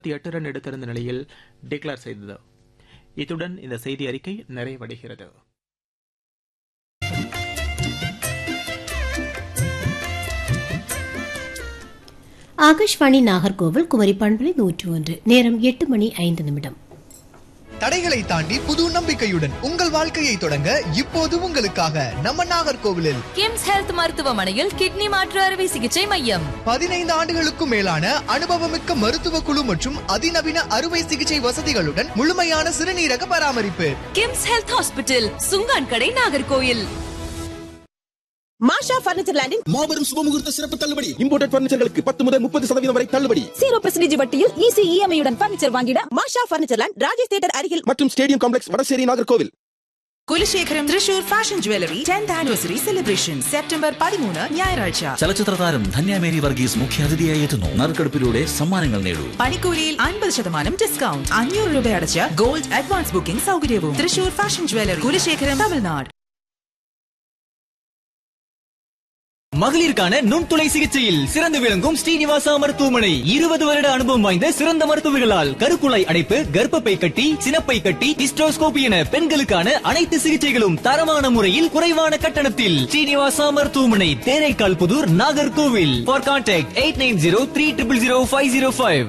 8 run எடுத்திருந்த நிலையில் declare செய்தது. இத்துடன் இந்த செய்தி அறிக்கை நிறைவடைகிறது. ஆகாஷ்வாணி நாகர்கோவில் குமரி பண்பலை 101 நேரம் 8:05. தடைகளை தாண்டி புது நம்பிக்கையுடன் உங்கள் வாழ்க்கையை தொடங்க இப்போது உங்களுக்காக நம்ம நாகர்கோவிலில் கிம்ஸ் ஹெல்த் மருத்துவமனையில் கிட்னி மாற்று அறுவை சிகிச்சை மையம். 15 ஆண்டுகளுக்கும் மேலான அனுபவமிக்க மருத்துவ குழு மற்றும் அதிநவீன அறுவை சிகிச்சை வசதிகளுடன் முழுமையான சிறுநீரக பராமரிப்பு. கிம்ஸ் ஹெல்த் ஹாஸ்பிட்டல், சுங்கான் கடை, நாகர்கோவில். மாஷா பர்னிச்சர் லேண்டின் மாபெரும் சுபமுகூர்த்த சிறப்பு தள்ளுபடி. இம்போர்ட்டட் பர்னிச்சர்களுக்கு 10 முதல் 30% வரை தள்ளுபடி. 0% வட்டியில் ஈஸி இஎம்ஐ உடன் பர்னிச்சர் வாங்கிட மாஷா பர்னிச்சர் லேண்ட், ராஜேஷ் தியேட்டர் அருகில் மற்றும் stadium complex, Vadasery, Nagercoil. Kulasekharam Thrissur fashion jewellery 10th anniversary celebration September 13 ഞായറാഴ്ച. ചലച്ചിത്ര താരം ധന്യ മേരി വർഗീസ് മുഖ്യാതിഥിയായി എത്തുന്നു. നറുക്കെടുപ്പിലൂടെ സമ്മാനങ്ങൾ നേടൂ. പണിക്കൂലിയിൽ 50% ഡിസ്കൗണ്ട്. 500 രൂപ അടച്ച് ഗോൾഡ് അഡ്വാൻസ് ബുക്കിംഗ് സൗകര്യവും. Thrissur fashion jewellery, Kulasekharam, Tamil Nadu. மகளிருக்கான நுண்துளை சிகிச்சையில் சிறந்து விளங்கும் ஸ்ரீனிவாசா மருத்துவமனை. 20 வருட அனுபவம் வாய்ந்த சிறந்த மருத்துவர்களால் கருக்குழாய் அடைப்பு, கர்ப்பப்பை கட்டி, சினப்பை கட்டி, ஹிஸ்டோஸ்கோபி என பெண்களுக்கான அனைத்து சிகிச்சைகளும் தரமான முறையில் குறைவான கட்டணத்தில். ஸ்ரீனிவாசா மருத்துவமனை, தேரைக்கால் புதூர், நாகர்கோவில். For contact 8903000505.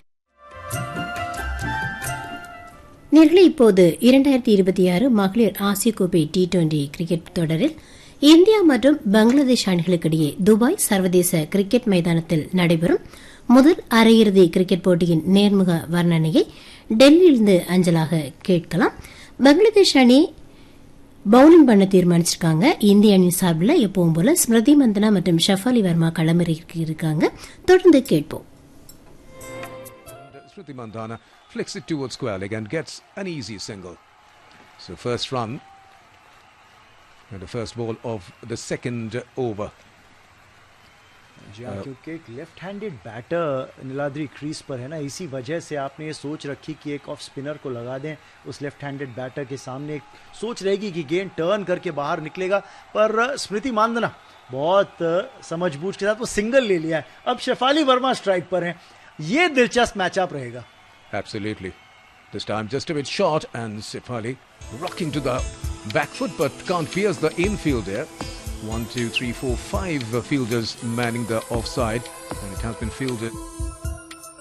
நேர்களே, இப்போது 2026 மகளிர் ஆசிய கோப்பை T20 கிரிக்கெட் தொடரில் இந்தியா மற்றும் பங்களாதேஷ் அணிகளுக்கிடையே துபாய் சர்வதேச கிரிக்கெட் மைதானத்தில் நடைபெறும் முதல் அரையிறுதி கிரிக்கெட் போட்டியின் நேர்முக வர்ணனையை டெல்லியிலிருந்து அஞ்சலாக கேட்கலாம். பங்களாதேஷ் அணி பவுலிங் பண்ண தீர்மானிச்சிருக்காங்க. இந்திய அணி சார்பில் எப்பவும் போல ஸ்மிருதி மந்தனா மற்றும் ஷஃபாலி வர்மா களமிறக்கி இருக்காங்க. தொடர்ந்து கேட்போம். Smriti Mandhana flicks it towards square leg and gets an easy single. So first run and the first ball of the second over. क्योंकि एक left handed batter Niladri crease पर है ना, इसी वजह से आपने ये सोच रखी कि एक ऑफ स्पिनर को लगा दें उस लेफ्ट हैंडेड बैटर के सामने. एक सोच रहेगी कि गेंद टर्न करके बाहर निकलेगा, पर स्मृति मांदना बहुत समझबूझ के साथ वो सिंगल ले लिया है. अब शेफाली वर्मा स्ट्राइक पर हैं. ये दिलचस्प मैचअप रहेगा. Absolutely. This time just a bit short and Shefali rocking to the back foot but can't pierce the infield there. 1, 2, 3, 4, 5 fielders manning the offside and it has been fielded.